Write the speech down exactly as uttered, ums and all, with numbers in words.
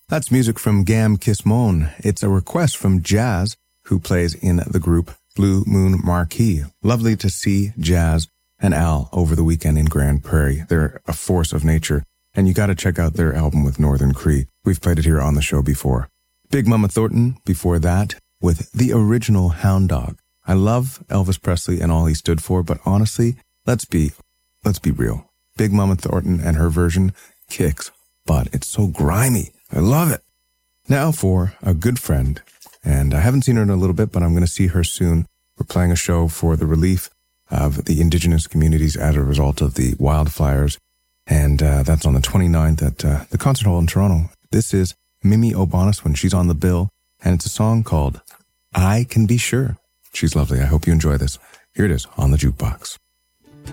That's music from Gam Kismon. It's a request from Jazz, who plays in the group Blue Moon Marquee. Lovely to see Jazz and Al over the weekend in Grand Prairie. They're a force of nature, and you got to check out their album with Northern Cree. We've played it here on the show before. Big Mama Thornton, before that, with the original Hound Dog. I love Elvis Presley and all he stood for, but honestly, let's be, let's be real. Big Mama Thornton and her version kicks butt. It's so grimy. I love it. Now for a good friend, and I haven't seen her in a little bit, but I'm going to see her soon. We're playing a show for the relief of the indigenous communities as a result of the wildfires, and uh, that's on the twenty-ninth at uh, the Concert Hall in Toronto. This is Mimi O'Bonis when she's on the bill, and it's a song called I Can Be Sure. She's lovely. I hope you enjoy this. Here it is on the Jukebox.